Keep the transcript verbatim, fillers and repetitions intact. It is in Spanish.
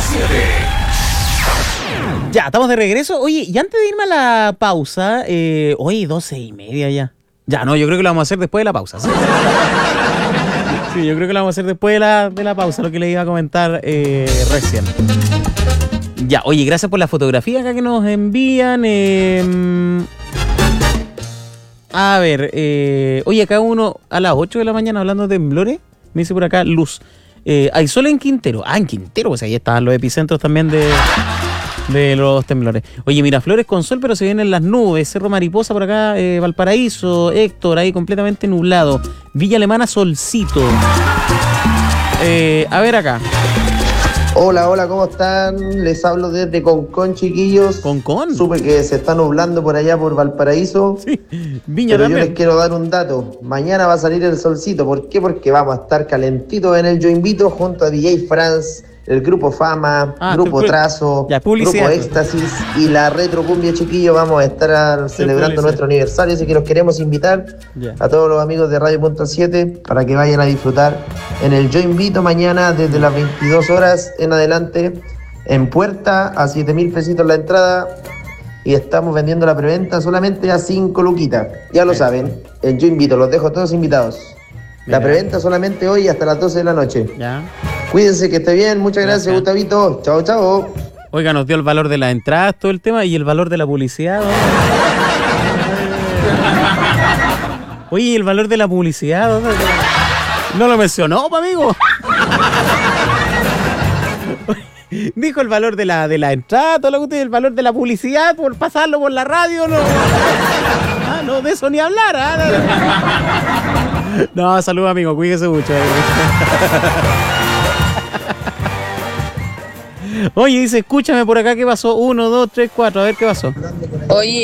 Ya, estamos de regreso. Oye, y antes de irme a la pausa, eh, oye, doce y media ya. Ya, no, yo creo que lo vamos a hacer después de la pausa. Sí, sí, yo creo que lo vamos a hacer después de la, de la pausa, lo que le iba a comentar eh, recién. Ya, oye, gracias por la fotografía acá que nos envían. Eh, a ver, eh, oye, acá uno a las ocho de la mañana hablando de temblores, me dice por acá Luz. Eh, hay sol en Quintero. Ah, en Quintero, pues ahí estaban los epicentros también de... de los temblores. Oye, Miraflores con sol, pero se vienen las nubes. Cerro Mariposa por acá, eh, Valparaíso, Héctor, ahí completamente nublado. Villa Alemana, solcito. Eh, a ver acá. Hola, hola, ¿cómo están? Les hablo desde Concón, chiquillos. ¿Concón? Supe que se está nublando por allá por Valparaíso. Sí, Viña pero también. yo les quiero dar un dato. Mañana va a salir el solcito. ¿Por qué? Porque vamos a estar calentitos en el Yo Invito junto a D J France, el Grupo Fama, Ah, Grupo pu- Trazo, ya, Grupo publicidad. Éxtasis y la Retro Cumbia, chiquillos. Vamos a estar ah, celebrando publicidad. nuestro aniversario, así que los queremos invitar Ya. a todos los amigos de Radio Punto siete para que vayan a disfrutar en el Yo Invito mañana desde las veintidós horas en adelante en puerta a siete mil pesitos la entrada y estamos vendiendo la preventa solamente a cinco luquitas. Ya lo Bien. saben, el Yo Invito, los dejo todos invitados. La Mira. preventa solamente hoy hasta las doce de la noche. Ya. Cuídense, que esté bien. Muchas gracias, Gracias. Gustavito. Chao, chao. Oiga, nos dio el valor de las entradas, todo el tema, y el valor de la publicidad. ¿no? Oye, ¿y el valor de la publicidad? ¿dónde? No lo mencionó, pa, amigo. Dijo el valor de la, de la entrada, todo lo que usted, el valor de la publicidad por pasarlo por la radio, no. Ah, no, de eso ni hablar. ¿ah? No, saludos, amigo, cuídese mucho. Oye, dice, escúchame por acá, ¿qué pasó? Uno, dos, tres, cuatro, a ver qué pasó. Oye,